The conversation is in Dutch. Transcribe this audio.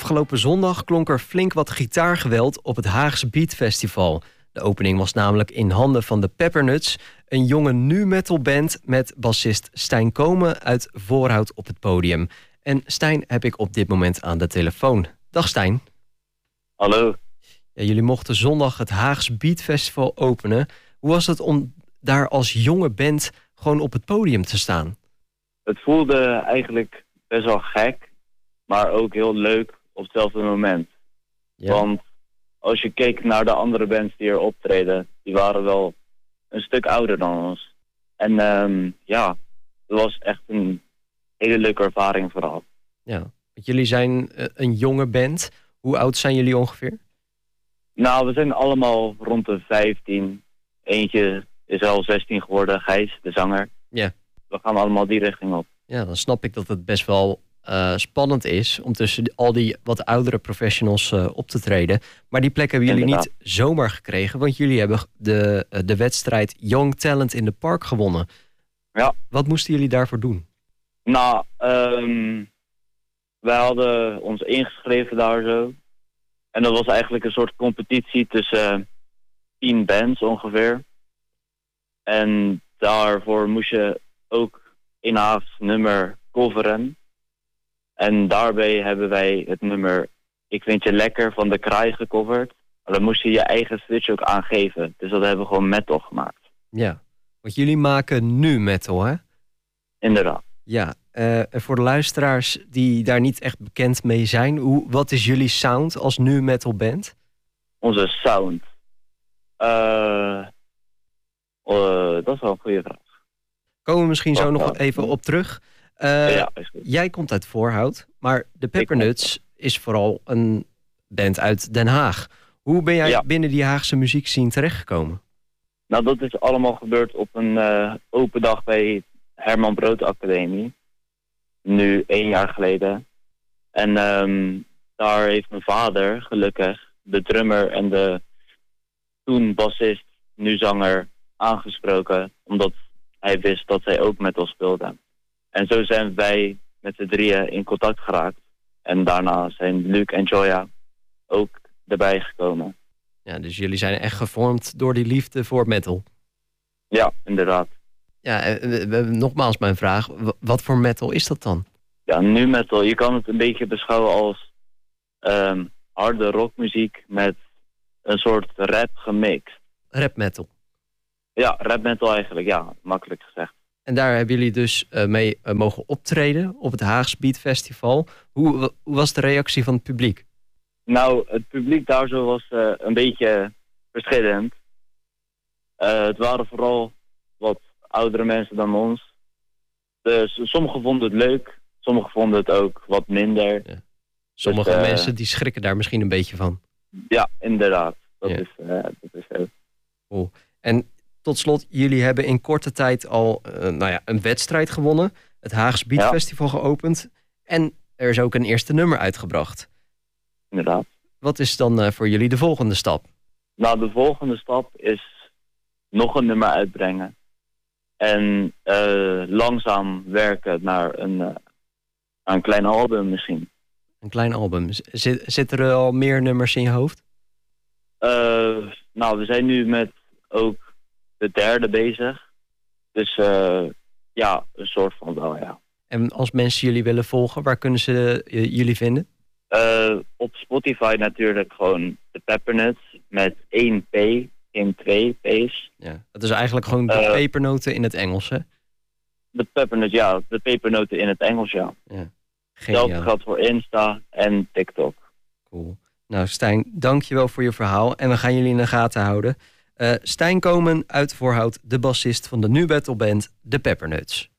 Afgelopen zondag klonk er flink wat gitaargeweld op het Haagse Beat Festival. De opening was namelijk in handen van de Peppernuts, een jonge nu-metal band met bassist Stijn Komen uit Voorhout op het podium. En Stijn heb ik op dit moment aan de telefoon. Dag Stijn. Hallo. Ja, jullie mochten zondag het Haagse Beat Festival openen. Hoe was het om daar als jonge band gewoon op het podium te staan? Het voelde eigenlijk best wel gek, maar ook heel leuk op hetzelfde moment. Ja. Want als je keek naar de andere bands die er optreden, die waren wel een stuk ouder dan ons. En het was echt een hele leuke ervaring vooral. Ja, want jullie zijn een jonge band. Hoe oud zijn jullie ongeveer? Nou, we zijn allemaal rond de 15. Eentje is al 16 geworden, Gijs, de zanger. Ja. We gaan allemaal die richting op. Ja, dan snap ik dat het best wel spannend is om tussen al die wat oudere professionals op te treden. Maar die plek hebben jullie niet zomaar gekregen, want jullie hebben de wedstrijd Young Talent in the Park gewonnen. Ja. Wat moesten jullie daarvoor doen? Nou, wij hadden ons ingeschreven daar zo. En dat was eigenlijk een soort competitie tussen 10 bands ongeveer. En daarvoor moest je ook een Haags nummer coveren. En daarbij hebben wij het nummer Ik Vind Je Lekker van De Kraai gecoverd. Maar dan moest je je eigen switch ook aangeven. Dus dat hebben we gewoon metal gemaakt. Ja, want jullie maken nu metal, hè? Inderdaad. Ja, en voor de luisteraars die daar niet echt bekend mee zijn, wat is jullie sound als nu metal band? Onze sound? Dat is wel een goede vraag. Komen we misschien zo nog even op terug. Ja, is goed. Jij komt uit Voorhout, maar de Peppernuts is vooral een band uit Den Haag. Hoe ben jij binnen die Haagse muziekscene terechtgekomen? Nou, dat is allemaal gebeurd op een open dag bij Herman Brood Academie. Nu 1 jaar geleden. En daar heeft mijn vader, gelukkig, de drummer en de toen bassist, nu zanger, aangesproken. Omdat hij wist dat zij ook metal speelden. En zo zijn wij met z'n drieën in contact geraakt. En daarna zijn Luc en Joya ook erbij gekomen. Ja, dus jullie zijn echt gevormd door die liefde voor metal. Ja, inderdaad. Ja, nogmaals mijn vraag. Wat voor metal is dat dan? Ja, nu metal. Je kan het een beetje beschouwen als harde rockmuziek met een soort rap gemixt. Rap metal? Ja, rap metal eigenlijk. Ja, makkelijk gezegd. En daar hebben jullie dus mee mogen optreden op het Haagse Beat Festival. Hoe was de reactie van het publiek? Nou, het publiek daar zo was een beetje verschillend. Het waren vooral wat oudere mensen dan ons. Dus sommigen vonden het leuk, sommigen vonden het ook wat minder. Ja. Sommige mensen die schrikken daar misschien een beetje van. Ja, inderdaad. Dat is zo. Cool. En tot slot, jullie hebben in korte tijd al een wedstrijd gewonnen. Het Haagse Beat Festival geopend. En er is ook een eerste nummer uitgebracht. Inderdaad. Wat is dan voor jullie de volgende stap? Nou, de volgende stap is nog een nummer uitbrengen. En langzaam werken naar een klein album misschien. Een klein album. Zit er al meer nummers in je hoofd? Nou, we zijn nu met ook de 3e bezig. Dus een soort van wel, ja. En als mensen jullie willen volgen, waar kunnen ze jullie vinden? Op Spotify natuurlijk gewoon de Peppernuts met 1 P, geen 2 P's. Ja, dat is eigenlijk gewoon de pepernoten in het Engels, hè? De Peppernuts, ja. De pepernoten in het Engels, ja. Hetzelfde geldt voor Insta en TikTok. Cool. Nou, Stijn, dankjewel voor je verhaal. En we gaan jullie in de gaten houden. Stijn Komen uit Voorhout, de bassist van de nu battle band de Peppernuts.